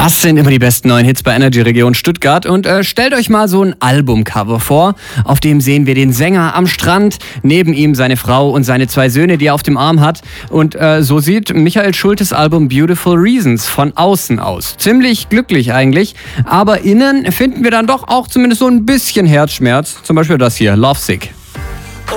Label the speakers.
Speaker 1: Das sind immer die besten neuen Hits bei Energy Region Stuttgart. Und stellt euch mal so ein Albumcover vor. Auf dem sehen wir den Sänger am Strand, neben ihm seine Frau und seine 2 Söhne, die er auf dem Arm hat. Und so sieht Michael Schultes Album Beautiful Reasons von außen aus. Ziemlich glücklich eigentlich, aber innen finden wir dann doch auch zumindest so ein bisschen Herzschmerz. Zum Beispiel das hier, Lovesick.